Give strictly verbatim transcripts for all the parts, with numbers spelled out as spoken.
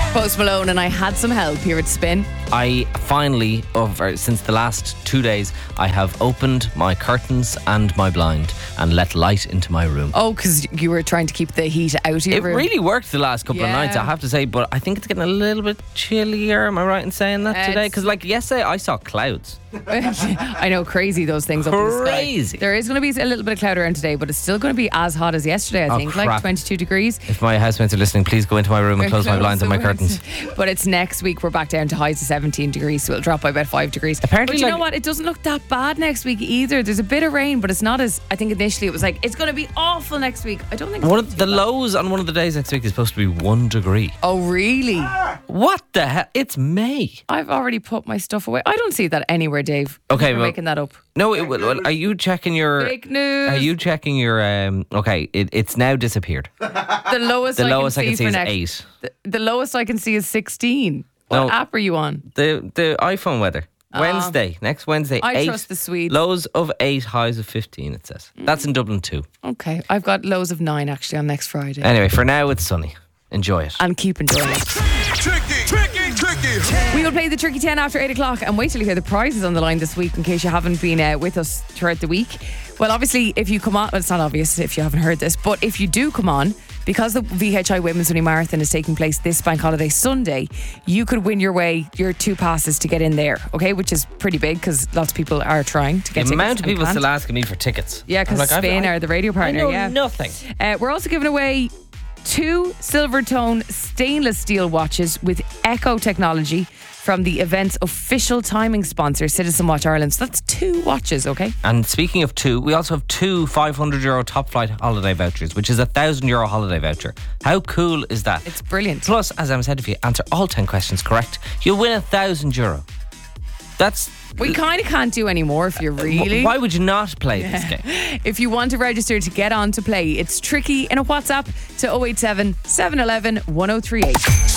Post Malone and I had some help here at Spin. I finally, over since the last two days, I have opened my curtains and my blind and let light into my room. Oh, because you were trying to keep the heat out of your It room. really worked the last couple Yeah. of nights, I have to say, but I think it's getting a little bit chillier. Am I right in saying that Uh, today? it's- Because like yesterday, I saw clouds. I know, crazy those things up in the sky. Crazy. There is going to be a little bit of cloud around today, but it's still going to be as hot as yesterday, I Oh, think, crap. like twenty-two degrees. If my housemates are listening, please go into my room and close my blinds and my curtains. But it's next week, we're back down to highs of seventeen degrees, so it'll drop by about five degrees. Apparently, but you like- know what? It doesn't look that bad next week either. There's a bit of rain, but it's not as, I think initially it was like, it's going to be awful next week. I don't think it's One gonna of be the too bad. lows on one of the days next week is supposed to be one degree. Oh, really? What the hell? It's May. I've already put my stuff away. I don't see that anywhere, Dave. Okay, You're well- making that up. No, it, well, well, are you checking your? Fake news. Are you checking your? Um, okay, it, it's now disappeared. The lowest, The I, lowest can I can see for is next, eight. The, the lowest I can see is sixteen. What No. app are you on? The the iPhone weather. Wednesday, next Wednesday. I eight, trust the Swedes. Lows of eight, highs of fifteen. It says that's in Dublin too. Okay, I've got lows of nine actually on next Friday. Anyway, for now it's sunny. Enjoy it. And keep enjoying it. Tricky, tricky, tricky. We will play the Tricky ten after eight o'clock and wait till you hear the prizes on the line this week in case you haven't been uh, with us throughout the week. Well, obviously, if you come on, well, it's not obvious if you haven't heard this, but if you do come on, because the V H I Women's Winning Marathon is taking place this bank holiday Sunday, you could win your way, your two passes to get in there, okay? Which is pretty big because lots of people are trying to get The tickets. amount of and people can't. still asking me for tickets. Yeah, because I'm like, I've- Spain I- are the radio partner. I know yeah, nothing. Uh, we're also giving away two Silvertone stainless steel watches with Echo technology from the event's official timing sponsor, Citizen Watch Ireland. So that's two watches, okay? And speaking of two, we also have two five hundred euro top flight holiday vouchers, which is a one thousand euro holiday voucher. How cool is that? It's brilliant. Plus, as I said, if you answer all ten questions correct, you'll win a one thousand euro. That's... We kind of can't do any more if you're really... Why would you not play this game? If you want to register to get on to play, it's tricky in a WhatsApp to oh eight seven, seven one one, one oh three eight.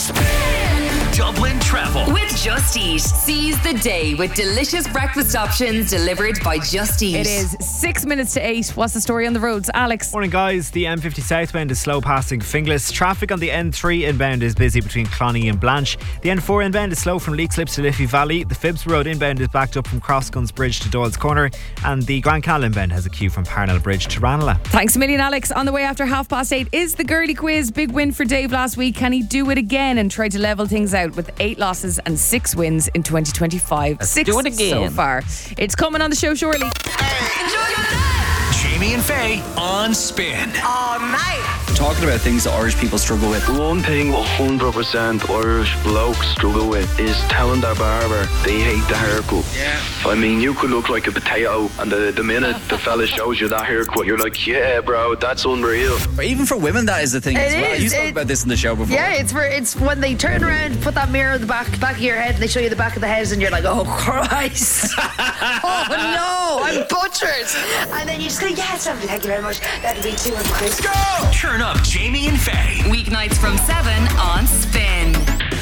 Dublin Travel. With Just Eat. Seize the day with delicious breakfast options delivered by Just Eat. It is six minutes to eight. What's the story on the roads? Alex? Morning, guys. The M fifty southbound is slow passing Finglas. Traffic on the N three inbound is busy between Cloney and Blanche. The N four inbound is slow from Leak Slips to Liffey Valley. The Phibbs Road inbound is backed up from Crossguns Bridge to Doyle's Corner. And the Grand Canal inbound has a queue from Parnell Bridge to Ranelagh. Thanks a million, Alex. On the way after half past eight is the girly quiz. Big win for Dave last week. Can he do it again and try to level things out with eight losses and six wins in twenty twenty-five? Let's six do it again. so far. It's coming on the show shortly. Jamie and Faye on Spin. All night. Talking about things that Irish people struggle with. One thing one hundred percent Irish blokes struggle with is telling their barber they hate the haircut. Yeah. I mean, you could look like a potato, and the, the minute the fella shows you that haircut, you're like, yeah, bro, that's unreal. But even for women, that is the thing as It well. is, You spoke it- about this in the show before. Yeah, it's for it's when they turn around, put that mirror in the back back of your head, and they show you the back of the head, and you're like, oh Christ, oh no, I'm butchered. And then you just go, yes, lovely, thank you very much. That'll be two hundred quid. Go! Turn up Jamie and Faye. Weeknights from seven on Spin.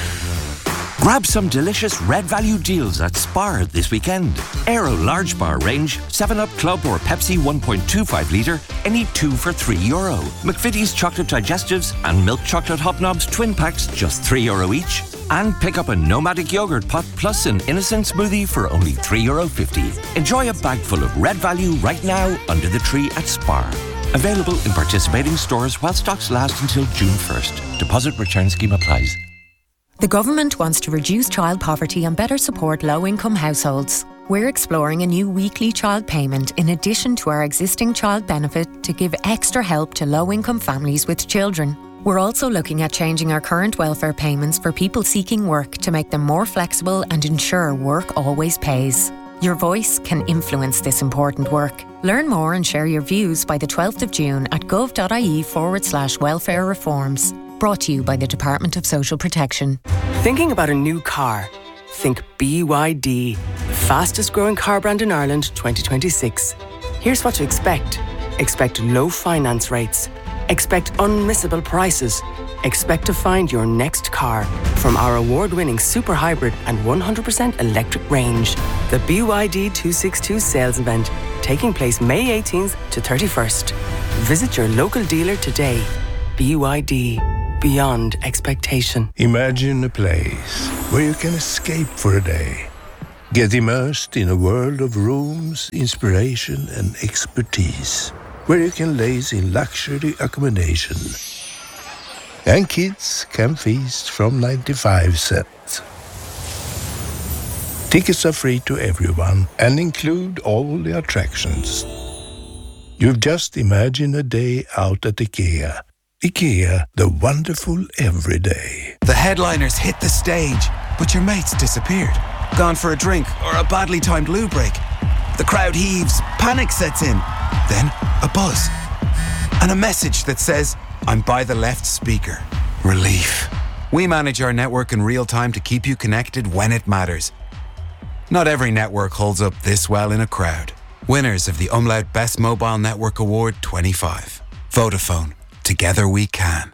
Grab some delicious Red Value deals at Spar this weekend. Aero Large Bar range, seven up Club or Pepsi one point two five litre, any two for three euro. McVitie's Chocolate Digestives and Milk Chocolate Hobnobs twin packs, just three euro each. And pick up a Nomadic Yogurt Pot plus an Innocent Smoothie for only three euro fifty. Enjoy a bag full of Red Value right now under the tree at Spar. Available in participating stores while stocks last until June first. Deposit return scheme applies. The government wants to reduce child poverty and better support low-income households. We're exploring a new weekly child payment in addition to our existing child benefit to give extra help to low-income families with children. We're also looking at changing our current welfare payments for people seeking work to make them more flexible and ensure work always pays. Your voice can influence this important work. Learn more and share your views by the twelfth of June at gov.ie forward slash welfare reforms. Brought to you by the Department of Social Protection. Thinking about a new car? Think B Y D, the fastest growing car brand in Ireland twenty twenty-six. Here's what to expect. Expect low finance rates. Expect unmissable prices. Expect to find your next car from our award-winning super hybrid and one hundred percent electric range. The B Y D two sixty-two sales event taking place May eighteenth to thirty-first. Visit your local dealer today. B Y D. beyond expectation. Imagine a place where you can escape for a day. Get immersed in a world of rooms, inspiration and expertise. Where you can laze in luxury accommodation. And kids can feast from ninety-five cents. Tickets are free to everyone and include all the attractions. You've just imagined a day out at IKEA. IKEA, the wonderful everyday. The headliners hit the stage, but your mates disappeared. Gone for a drink or a badly timed loo break. The crowd heaves, panic sets in. Then a buzz. And a message that says, I'm by the left speaker. Relief. We manage our network in real time to keep you connected when it matters. Not every network holds up this well in a crowd. Winners of the Umlaut Best Mobile Network Award twenty-five. Vodafone. Together we can.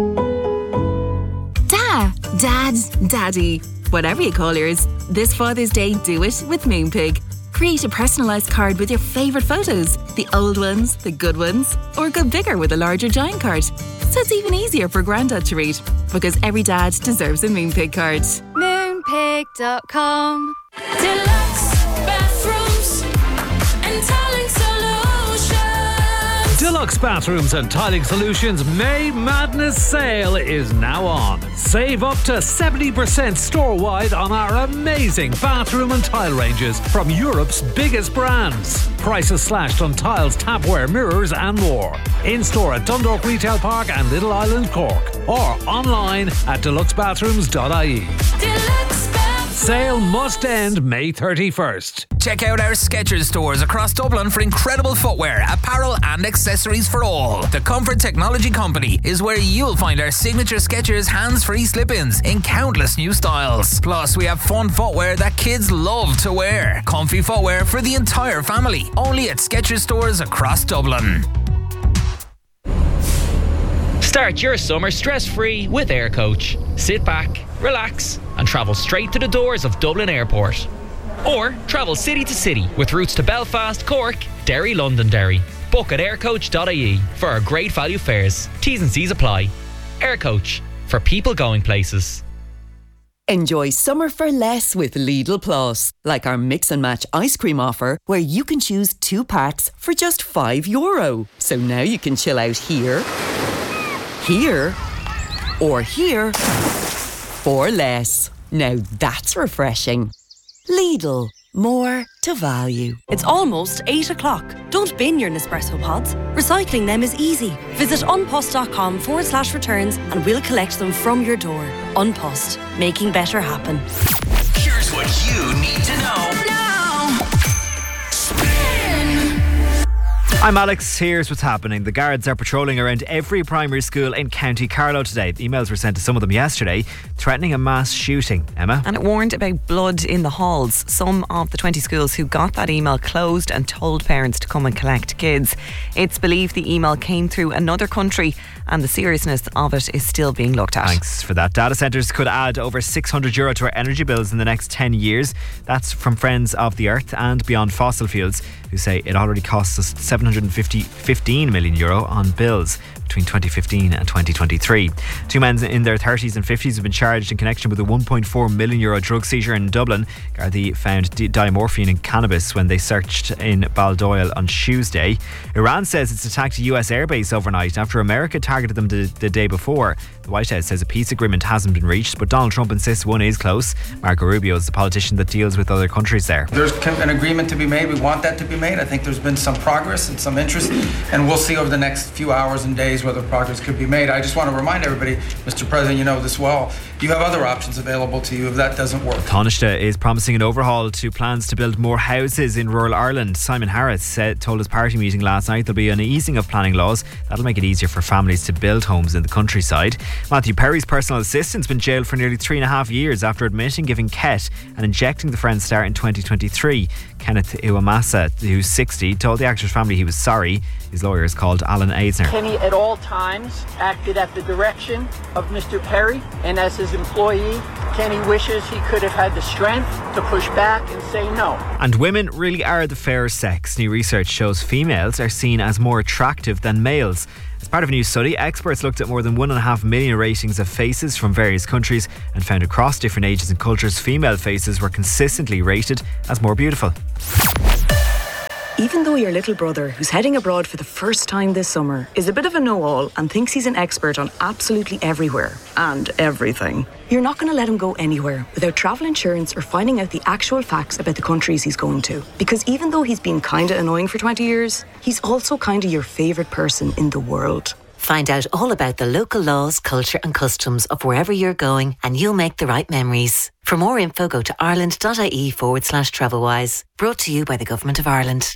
Da, Dad, Daddy. Whatever you call yours, this Father's Day do it with Moonpig. Create a personalised card with your favourite photos. The old ones, the good ones, or go bigger with a larger giant card. So it's even easier for Grandad to read. Because every dad deserves a Moonpig card. Moonpig dot com. Deluxe bathrooms and tiling solutions. Deluxe Bathrooms and Tiling Solutions May Madness Sale is now on. Save up to seventy percent store-wide on our amazing bathroom and tile ranges from Europe's biggest brands. Prices slashed on tiles, tapware, mirrors and more. In-store at Dundalk Retail Park and Little Island, Cork. Or online at deluxe bathrooms dot I E. Deluxe Sale must end May thirty-first. Check out our Skechers stores across Dublin for incredible footwear, apparel and accessories for all. The Comfort Technology Company is where you'll find our signature Skechers hands-free slip-ins in countless new styles. Plus, we have fun footwear that kids love to wear. Comfy footwear for the entire family. Only at Skechers stores across Dublin. Start your summer stress-free with Air Coach. Sit back, relax and travel straight to the doors of Dublin Airport. Or travel city to city with routes to Belfast, Cork, Derry, Londonderry. Book at air coach dot I E for our great value fares. T's and C's apply. Air Coach, for people going places. Enjoy summer for less with Lidl Plus, like our mix and match ice cream offer where you can choose two packs for just five euro. So now you can chill out here, here, or here for less. Now that's refreshing. Lidl, more to value. It's almost eight o'clock. Don't bin your Nespresso pods. Recycling them is easy. Visit unpost.com forward slash returns and we'll collect them from your door. Unpost, making better happen. Here's what you need to know now. I'm Alex, here's what's happening. The guards are patrolling around every primary school in County Carlow today. Emails were sent to some of them yesterday threatening a mass shooting. Emma? And it warned about blood in the halls. Some of the twenty schools who got that email closed and told parents to come and collect kids. It's believed the email came through another country and the seriousness of it is still being looked at. Thanks for that. Data centres could add over six hundred euro to our energy bills in the next ten years. That's from Friends of the Earth and Beyond Fossil Fuels, who say it already costs us seven hundred fifteen million euro on bills between twenty fifteen and twenty twenty-three. Two men in their thirties and fifties have been charged in connection with a one point four million euro drug seizure in Dublin. Gardaí found di- diamorphine and cannabis when they searched in Baldoyle on Tuesday. Iran says it's attacked a U S airbase overnight after America targeted them the, the day before. The White House says a peace agreement hasn't been reached, but Donald Trump insists one is close. Marco Rubio is the politician that deals with other countries there. There's an agreement to be made. We want that to be made. I think there's been some progress and some interest, and we'll see over the next few hours and days whether progress could be made. I just want to remind everybody, Mister President, you know this well, you have other options available to you if that doesn't work. Taoiseach is promising an overhaul to plans to build more houses in rural Ireland. Simon Harris said, told his party meeting last night there'll be an easing of planning laws. That'll make it easier for families to build homes in the countryside. Matthew Perry's personal assistant's been jailed for nearly three and a half years after admitting giving Ket and injecting the Friends star in twenty twenty-three. Kenneth Iwamasa, who's sixty, told the actor's family he was sorry. His lawyer is called Alan Eisner. Kenny at all times acted at the direction of Mister Perry, and as his employee, Kenny wishes he could have had the strength to push back and say no. And women really are the fairer sex. New research shows females are seen as more attractive than males. As part of a new study, experts looked at more than one and a half million ratings of faces from various countries and found across different ages and cultures, female faces were consistently rated as more beautiful. Even though your little brother, who's heading abroad for the first time this summer, is a bit of a know-all and thinks he's an expert on absolutely everywhere and everything, you're not going to let him go anywhere without travel insurance or finding out the actual facts about the countries he's going to. Because even though he's been kinda annoying for twenty years, he's also kinda your favourite person in the world. Find out all about the local laws, culture and customs of wherever you're going and you'll make the right memories. For more info, go to ireland.ie forward slash travelwise. Brought to you by the Government of Ireland.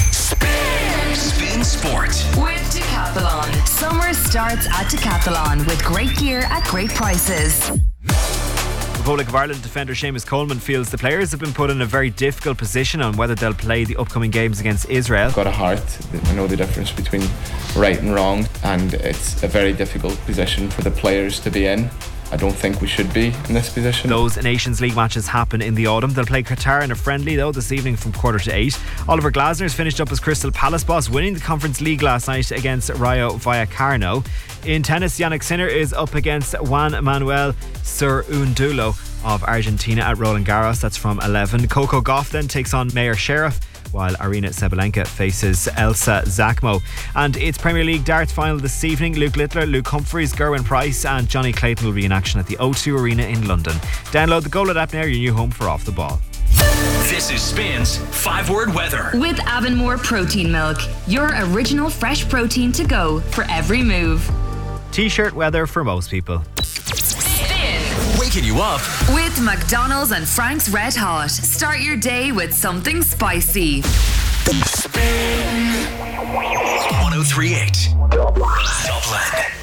Spin Sport with Decathlon. Summer starts at Decathlon with great gear at great prices. Republic of Ireland defender Seamus Coleman feels the players have been put in a very difficult position on whether they'll play the upcoming games against Israel. I've got a heart. I know the difference between right and wrong, and it's a very difficult position for the players to be in. I don't think we should be in this position. Those Nations League matches happen in the autumn. They'll play Qatar in a friendly though this evening from quarter to eight. Oliver Glasner's finished up as Crystal Palace boss, winning the Conference League last night against Rayo Vallecano. In tennis, Jannik Sinner is up against Juan Manuel Cerúndolo of Argentina at Roland Garros. That's from eleven. Coco Gauff then takes on Mayer Sheriff, while Arina Sabalenka faces Elsa Zakmo. And it's Premier League darts final this evening. Luke Littler, Luke Humphries, Gerwyn Price and Johnny Clayton will be in action at the O two Arena in London. Download the Goal app now, your new home for Off the Ball. This is Spin's five word weather. With Avonmore Protein Milk, your original fresh protein to go for every move. T-shirt weather for most people. Waking you up with McDonald's and Frank's Red Hot. Start your day with something spicy. Spin one oh three point eight Dublin.